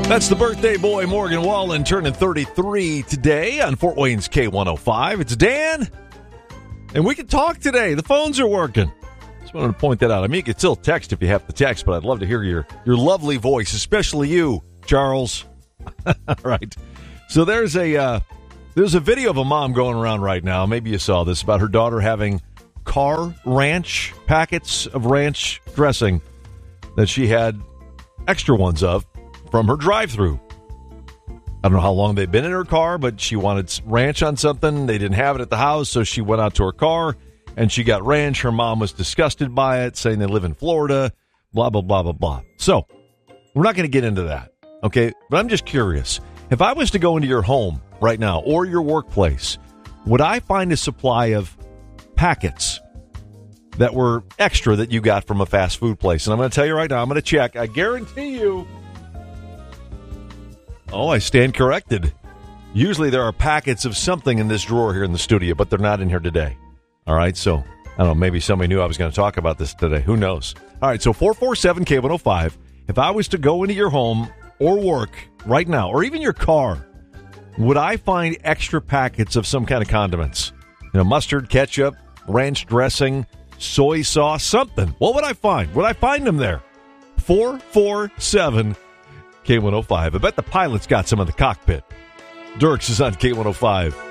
That's the birthday boy, Morgan Wallen, turning 33 today on Fort Wayne's K105. It's Dan, and we can talk today. The phones are working. Just wanted to point that out. I mean, you can still text if you have to text, but I'd love to hear your lovely voice, especially you, Charles. All right. So there's a video of a mom going around right now. Maybe you saw this, about her daughter having car ranch, packets of ranch dressing that she had extra ones of from her drive-thru. I don't know how long they've been in her car, but she wanted ranch on something. They didn't have it at the house, so she went out to her car, and she got ranch. Her mom was disgusted by it, saying they live in Florida, blah, blah, blah, blah, blah. So we're not going to get into that, okay? But I'm just curious. If I was to go into your home right now or your workplace, would I find a supply of packets that were extra that you got from a fast food place? And I'm going to tell you right now, I'm going to check. I guarantee you. Oh, I stand corrected. Usually there are packets of something in this drawer here in the studio, but they're not in here today. All right, so I don't know, maybe somebody knew I was going to talk about this today. Who knows? All right, so 447-K105. If I was to go into your home or work right now, or even your car, would I find extra packets of some kind of condiments? You know, mustard, ketchup, ranch dressing, soy sauce, something. What would I find? Would I find them there? 447 K105. I bet the pilot's got some in the cockpit. Dirks is on K105.